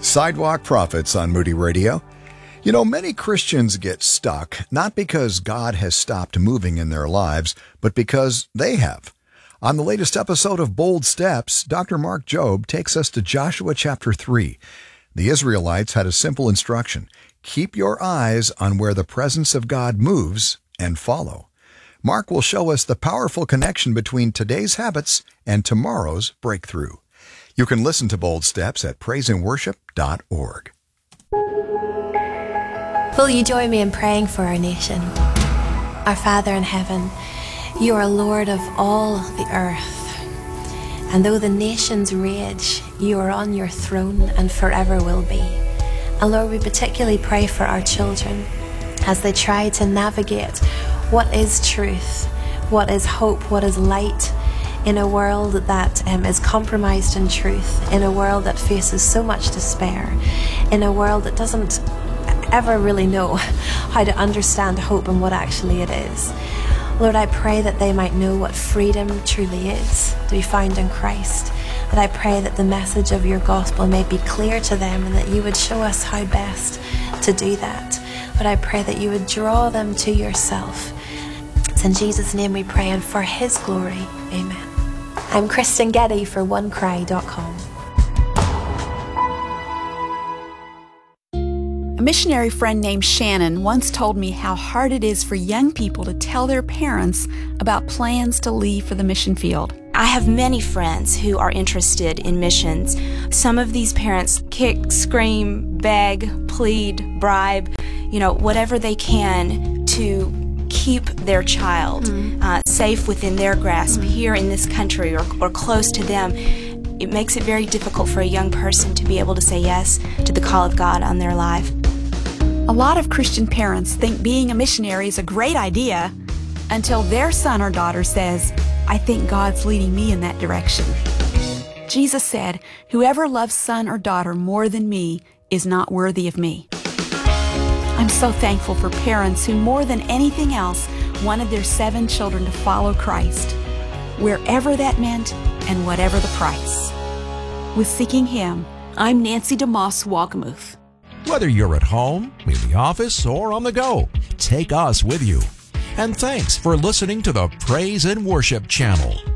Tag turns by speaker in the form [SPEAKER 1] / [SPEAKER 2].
[SPEAKER 1] Sidewalk Prophets on Moody Radio. You know, many Christians get stuck, not because God has stopped moving in their lives, but because they have. On the latest episode of Bold Steps, Dr. Mark Jobe takes us to Joshua chapter 3. The Israelites had a simple instruction: keep your eyes on where the presence of God moves and follow. Mark will show us the powerful connection between today's habits and tomorrow's breakthrough. You can listen to Bold Steps at praiseandworship.org.
[SPEAKER 2] Will you join me in praying for our nation? Our Father in heaven, you are Lord of all the earth. And though the nations rage, you are on your throne and forever will be. And Lord, we particularly pray for our children as they try to navigate what is truth, what is hope, what is light, in a world that is compromised in truth, in a world that faces so much despair, in a world that doesn't ever really know how to understand hope and what actually it is. Lord, I pray that they might know what freedom truly is, to be found in Christ. And I pray that the message of your gospel may be clear to them and that you would show us how best to do that. But I pray that you would draw them to yourself. It's in Jesus' name we pray, and for his glory, amen. I'm Kristen Getty for OneCry.com.
[SPEAKER 3] A missionary friend named Shannon once told me how hard it is for young people to tell their parents about plans to leave for the mission field.
[SPEAKER 4] I have many friends who are interested in missions. Some of these parents kick, scream, beg, plead, bribe, whatever they can to keep their child safe within their grasp here in this country or close to them. It makes it very difficult for a young person to be able to say yes to the call of God on their life.
[SPEAKER 3] A lot of Christian parents think being a missionary is a great idea until their son or daughter says, "I think God's leading me in that direction." Jesus said, "Whoever loves son or daughter more than me is not worthy of me." I'm so thankful for parents who, more than anything else, wanted their 7 children to follow Christ, wherever that meant and whatever the price. With Seeking Him, I'm Nancy DeMoss Wagamuth.
[SPEAKER 5] Whether you're at home, in the office, or on the go, take us with you. And thanks for listening to the Praise and Worship Channel.